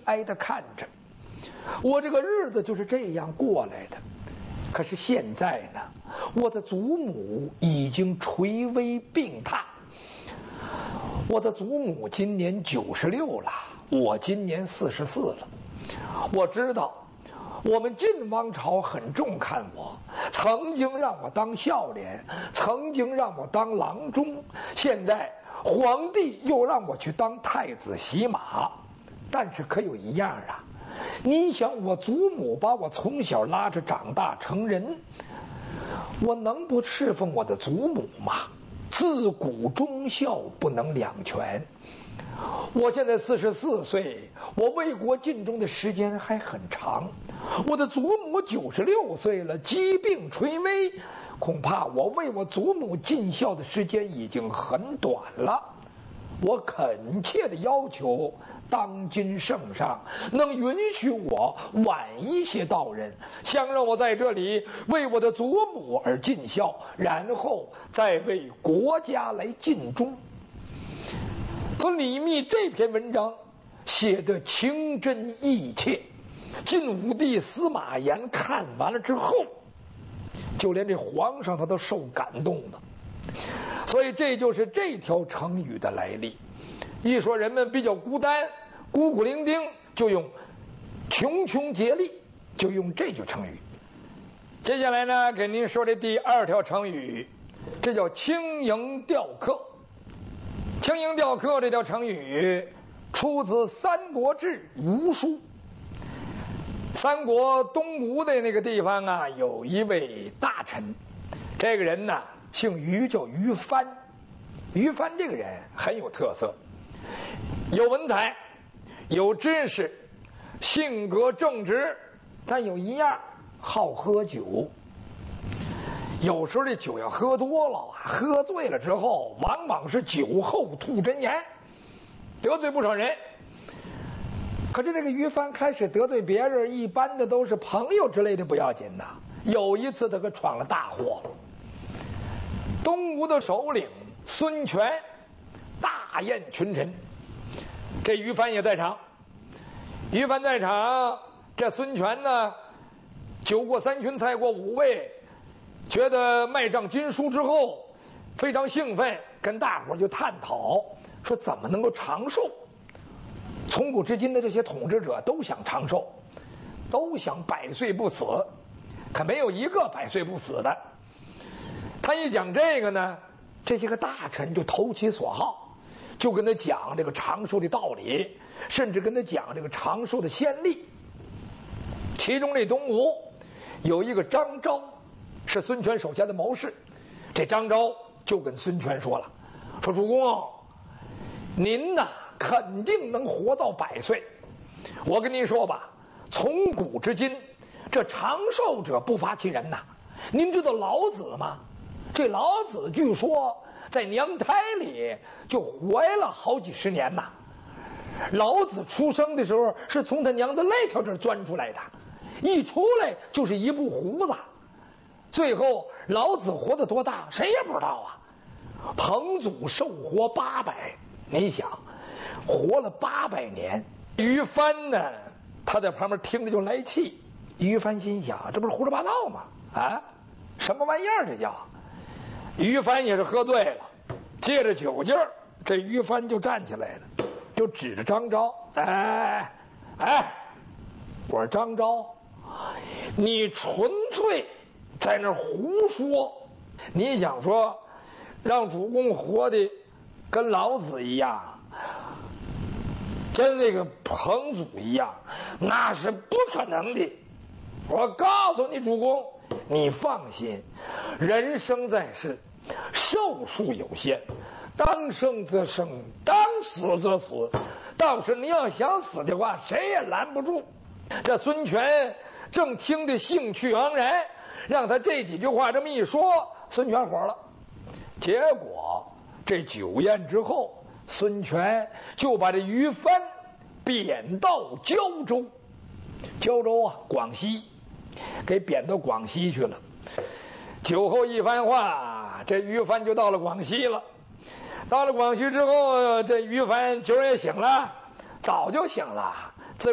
哀地看着。我这个日子就是这样过来的。可是现在呢，我的祖母已经垂危病榻。我的祖母今年96了，我今年44了。我知道我们晋王朝很重看我，曾经让我当孝廉，曾经让我当郎中，现在皇帝又让我去当太子洗马。但是可有一样啊，你想我祖母把我从小拉着长大成人，我能不侍奉我的祖母吗？自古忠孝不能两全。我现在44岁，我为国尽忠的时间还很长。我的祖母96岁了，疾病垂危，恐怕我为我祖母尽孝的时间已经很短了。我恳切的要求当今圣上能允许我晚一些到任，想让我在这里为我的祖母而尽孝，然后再为国家来尽忠。从李密这篇文章写得情真意切，晋武帝司马炎看完了之后，就连这皇上他都受感动了。所以这就是这条成语的来历。一说人们比较孤单，孤苦伶仃，就用穷穷竭力，就用这句成语。接下来呢，给您说的第2条成语，这叫轻盈雕刻。轻盈雕刻这条成语出自《三国志·吴书》。三国东吴的那个地方啊，有一位大臣，这个人呢姓于，叫于藩。于藩这个人很有特色，有文采，有知识，性格正直，但有一样，好喝酒。有时候这酒要喝多了啊，喝醉了之后，往往是酒后吐真言，得罪不少人。可是这个于藩开始得罪别人，一般的都是朋友之类的不要紧呐。有一次他可闯了大祸了。东吴的首领孙权大宴群臣，这于藩也在场。于藩在场，这孙权呢，酒过3巡，菜过5味，觉得迈上金书之后非常兴奋，跟大伙就探讨说怎么能够长寿。从古至今的这些统治者都想长寿，都想百岁不死，可没有一个百岁不死的。他一讲这个呢，这些个大臣就投其所好，就跟他讲这个长寿的道理，甚至跟他讲这个长寿的先例。其中这东吴有一个张昭，是孙权手下的谋士。这张昭就跟孙权说了，说主公，您呐肯定能活到100岁。我跟您说吧，从古至今，这长寿者不乏其人呐。您知道老子吗？这老子据说在娘胎里就活了好几十年呐。老子出生的时候是从他娘的肋条这儿钻出来的，一出来就是一部胡子。最后老子活得多大谁也不知道啊。彭祖寿活800，你想活了800年。于藩呢，他在旁边听着就来气。于藩心想，这不是胡说八道吗？啊，什么玩意儿这叫？于藩也是喝醉了，借着酒劲儿，这于藩就站起来了，就指着张昭，哎，我说张昭，你纯粹在那胡说。你想说让主公活的跟老子一样，跟那个彭祖一样，那是不可能的。我告诉你主公，你放心，人生在世，寿数有限，当生则生，当死则死。倒是你要想死的话，谁也拦不住。这孙权正听得兴趣盎然，让他这几句话这么一说，孙权火了。结果这酒宴之后，孙权就把这于藩贬到胶州。胶州啊，广西，给贬到广西去了。酒后一番话，这于藩就到了广西了。到了广西之后，这于藩酒也醒了，早就醒了。